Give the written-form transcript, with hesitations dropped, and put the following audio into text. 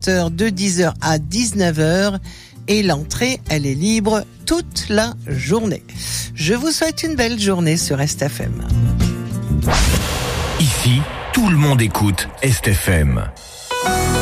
chanteurs de 10h à 19h. Et l'entrée, elle est libre toute la journée. Je vous souhaite une belle journée sur Est FM. Ici, tout le monde écoute Est FM.